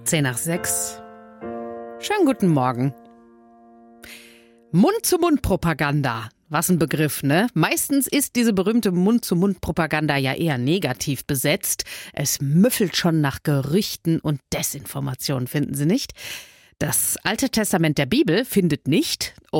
10:10. Schönen guten Morgen. Mund-zu-Mund-Propaganda. Was ein Begriff, ne? Meistens ist diese berühmte Mund-zu-Mund-Propaganda ja eher negativ besetzt. Es müffelt schon nach Gerüchten und Desinformation, finden Sie nicht? Das Alte Testament der Bibel findet nicht.